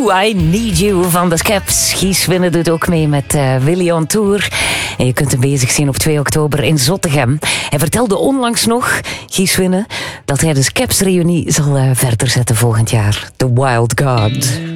I Need You van de Skeps. Guus Winne doet ook mee met Willy on Tour. En je kunt hem bezig zien op 2 oktober in Zottegem. Hij vertelde onlangs nog, Guus Winne, dat hij de Skeps-reunie zal verder zetten volgend jaar. The Wild God.